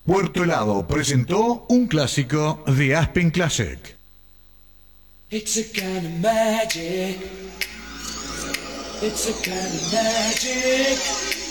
Puerto Helado presentó un clásico de Aspen Classic. It's a kind of magic. It's a kind of magic.